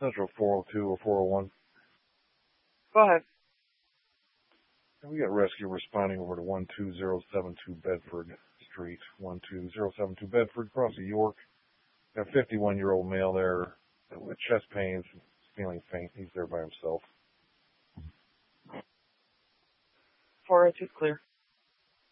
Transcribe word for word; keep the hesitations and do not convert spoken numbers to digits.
Central four oh two or four oh one. Go ahead. And we got rescue responding over to one two zero seven two Bedford Street. one two zero seven two Bedford, across the York. Got a fifty-one-year-old male there with chest pains, feeling faint. He's there by himself. four oh two clear.